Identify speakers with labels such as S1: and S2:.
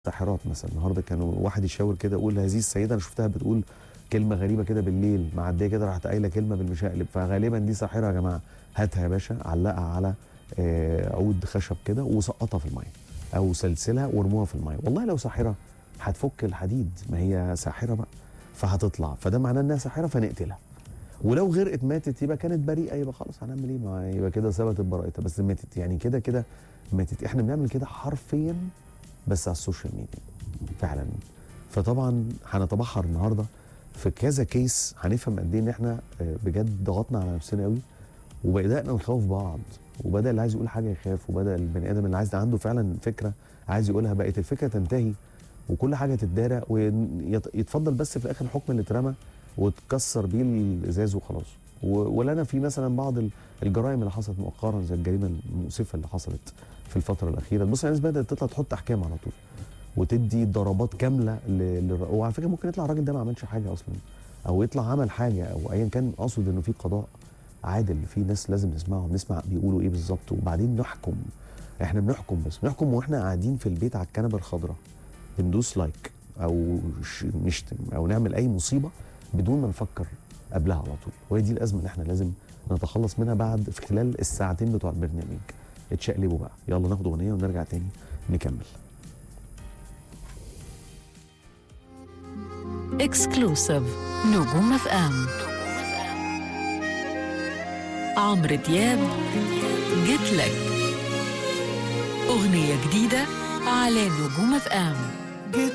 S1: ساحرات مثلا. النهارده كانوا واحد يشاور كده يقول هذه السيده انا شفتها بتقول كلمه غريبه كده بالليل معديه كده راحت قايله كلمه بالمشقلب، فغالبا دي ساحره يا جماعه. هاتها يا باشا علقها على عود خشب كده وسقطها في الميه او سلسلها وارموها في الميه. والله لو ساحره هتفك الحديد، ما هي ساحره بقى فهتطلع، فده معناه انها ساحره فنقتلها. ولو غرقت ماتت يبقى كانت بريئه، يبقى خلاص هنعمل ايه؟ ما يبقى كده ثبتت براءتها، بس ماتت يعني كده كده ماتت. احنا بنعمل كده حرفيا بس على السوشيال ميديا فعلا. فطبعا هنتبحر النهارده في كذا كيس، هنفهم قد ايه ان احنا بجد ضغطنا على نفسنا قوي وبدانا نخوف بعض، وبدا اللي عايز يقول حاجه يخاف، وبدا البني ادم اللي عايز عنده فعلا فكره عايز يقولها بقت الفكره تنتهي وكل حاجه تتدارى ويتفضل بس في الاخر الحكم اللي اترمى وتكسر بيه الازاز وخلاص. ولنا في مثلا بعض الجرائم اللي حصلت مؤخرا زي الجريمه المؤسفه اللي حصلت في الفتره الاخيره. بص الناس بدات تطلع تحط احكام على طول وتدي ضربات كامله وعلى فكره ممكن يطلع الراجل ده ما عملش حاجه اصلا، او يطلع عمل حاجه او ايا كان. اقصد انه في قضاء عادل، في ناس لازم نسمعهم، نسمع بيقولوا ايه بالظبط وبعدين نحكم. احنا بنحكم، بس بنحكم واحنا قاعدين في البيت على الكنبه الخضراء بندوس لايك او نشتم او نعمل اي مصيبه بدون ما نفكر قبلها على طول. وهي دي الازمه اللي احنا لازم نتخلص منها بعد في خلال الساعتين بتوع البرنامج. اتشقلبوا بقى، يلا ناخد اغنيه ونرجع تاني نكمل.
S2: اكسكلوسيف نجوم اف ام. عمرو دياب جيت لك، أغنية جديدة على نجوم اف ام.